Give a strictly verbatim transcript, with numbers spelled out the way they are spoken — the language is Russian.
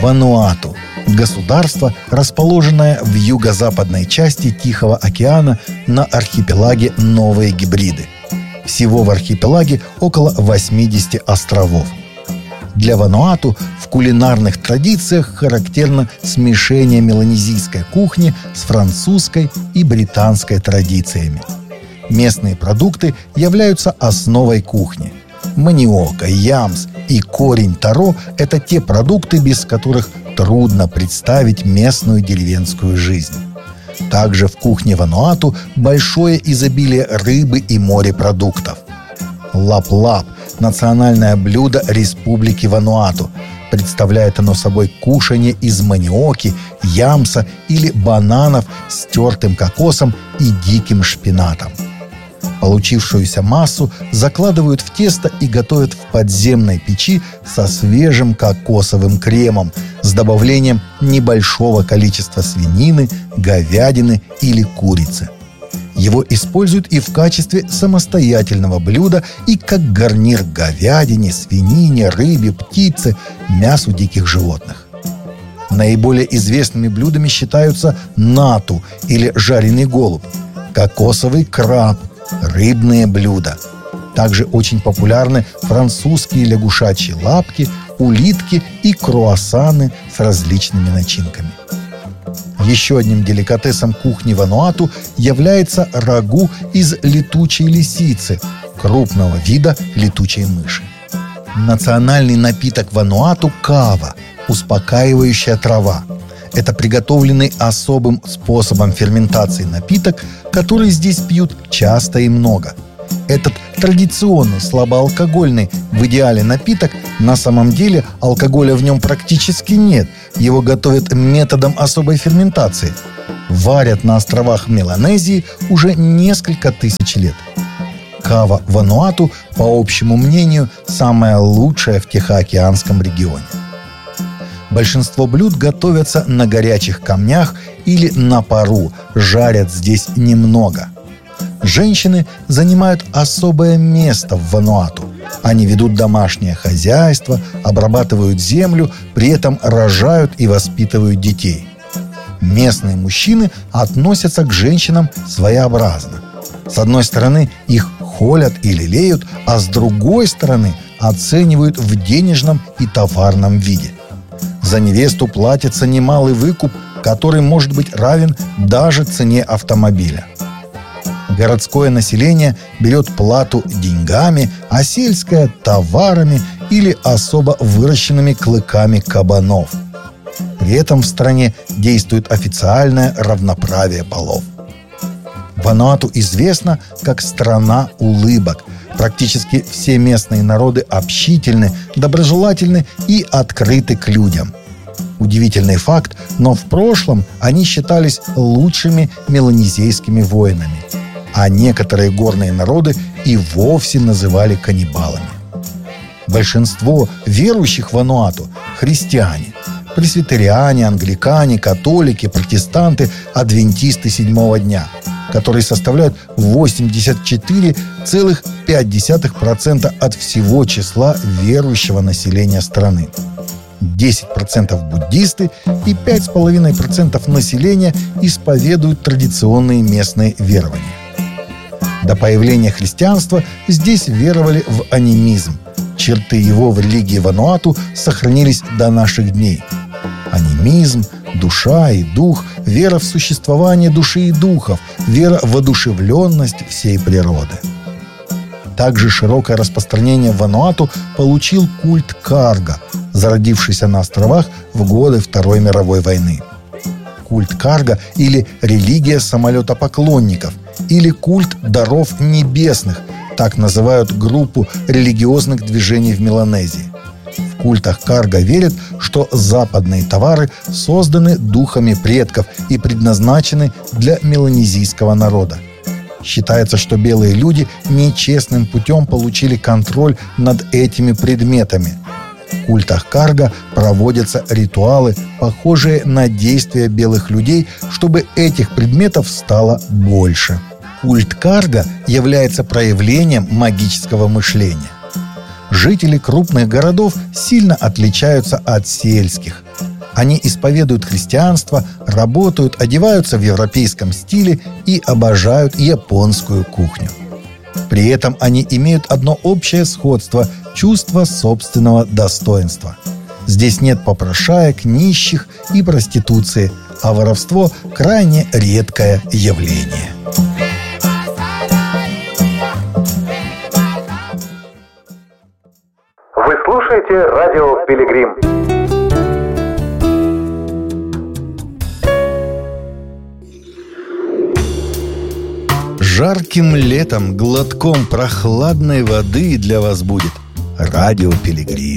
Вануату – государство, расположенное в юго-западной части Тихого океана на архипелаге Новые Гибриды. Всего в архипелаге около восемьдесят островов. Для Вануату в кулинарных традициях характерно смешение меланезийской кухни с французской и британской традициями. Местные продукты являются основой кухни. Маниока, ямс и корень таро – это те продукты, без которых трудно представить местную деревенскую жизнь. Также в кухне Вануату большое изобилие рыбы и морепродуктов. Лап-лап – национальное блюдо Республики Вануату. Представляет оно собой кушанье из маниоки, ямса или бананов с тертым кокосом и диким шпинатом. Получившуюся массу закладывают в тесто и готовят в подземной печи со свежим кокосовым кремом с добавлением небольшого количества свинины, говядины или курицы. Его используют и в качестве самостоятельного блюда, и как гарнир к говядине, свинине, рыбе, птице, мясу диких животных. Наиболее известными блюдами считаются нату или жареный голубь, кокосовый краб, рыбные блюда. Также очень популярны французские лягушачьи лапки, улитки и круассаны с различными начинками. Еще одним деликатесом кухни Вануату является рагу из летучей лисицы, крупного вида летучей мыши. Национальный напиток Вануату – кава, успокаивающая трава. Это приготовленный особым способом ферментации напиток, который здесь пьют часто и много. Этот традиционный слабоалкогольный в идеале напиток, на самом деле алкоголя в нем практически нет. Его готовят методом особой ферментации. Варят на островах Меланезии уже несколько тысяч лет. Кава Вануату, по общему мнению, самая лучшая в Тихоокеанском регионе. Большинство блюд готовятся на горячих камнях или на пару, жарят здесь немного. Женщины занимают особое место в Вануату. Они ведут домашнее хозяйство, обрабатывают землю, при этом рожают и воспитывают детей. Местные мужчины относятся к женщинам своеобразно. С одной стороны, их холят и лелеют, а с другой стороны, оценивают в денежном и товарном виде. За невесту платится немалый выкуп, который может быть равен даже цене автомобиля. Городское население берет плату деньгами, а сельское – товарами или особо выращенными клыками кабанов. При этом в стране действует официальное равноправие полов. Вануату известна как страна улыбок. Практически все местные народы общительны, доброжелательны и открыты к людям. Удивительный факт, но в прошлом они считались лучшими меланезийскими воинами, а некоторые горные народы и вовсе называли каннибалами. Большинство верующих в Вануату – христиане, пресвитериане, англикане, католики, протестанты, адвентисты седьмого дня, которые составляют восемьдесят четыре целых пять десятых процента от всего числа верующего населения страны. десять процентов буддисты и пять целых пять десятых процента населения исповедуют традиционные местные верования. До появления христианства здесь веровали в анимизм. Черты его в религии Вануату сохранились до наших дней. Анимизм, душа и дух, вера в существование души и духов, вера в одушевленность всей природы. Также широкое распространение в Вануату получил культ Карга, зародившийся на островах в годы Второй мировой войны. Культ Карга или религия самолетопоклонников, или культ даров небесных, так называют группу религиозных движений в Меланезии. В культах Карга верят, что западные товары созданы духами предков и предназначены для меланезийского народа. Считается, что белые люди нечестным путем получили контроль над этими предметами. В культах Карга проводятся ритуалы, похожие на действия белых людей, чтобы этих предметов стало больше. Культ Карга является проявлением магического мышления. Жители крупных городов сильно отличаются от сельских. Они исповедуют христианство, работают, одеваются в европейском стиле и обожают японскую кухню. При этом они имеют одно общее сходство – чувство собственного достоинства. Здесь нет попрошаек, нищих и проституции, а воровство – крайне редкое явление. Вы слушаете радио «Пилигрим». Жарким летом глотком прохладной воды для вас будет радио «Пилигрим».